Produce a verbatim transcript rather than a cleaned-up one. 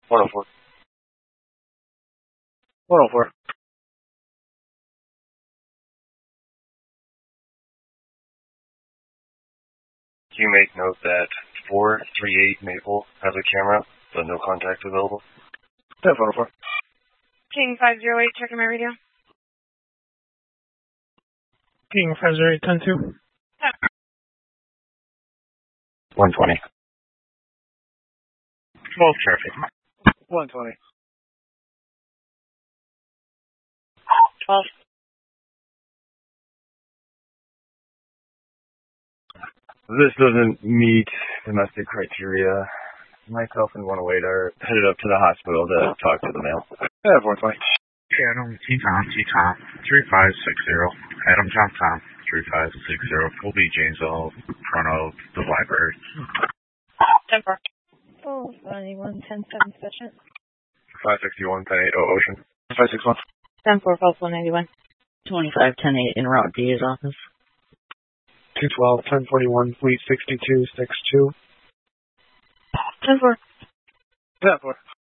one oh four. one oh four. Can you make note that four three eight Maple has a camera, but no contact available? ten one oh four. King five zero eight, checking my radio. King five zero eight, ten two. one twenty. twelve traffic. one twenty. twelve. This doesn't meet domestic criteria. Myself and one oh eight are headed up to the hospital to talk to the male. Yeah, four twenty. Adam T Tom T Tom three five six zero. Adam Tom Tom three five six zero. Colby Janesville, front of the library. ten four. Oh, ninety-one, ten seven, session. five sixty-one, ten eight, oh, Ocean. five six one. ten four, false one ninety-one. twenty-five ten eight in route D A's office. two twelve, ten forty-one, fleet sixty-two, six two. ten four. ten four.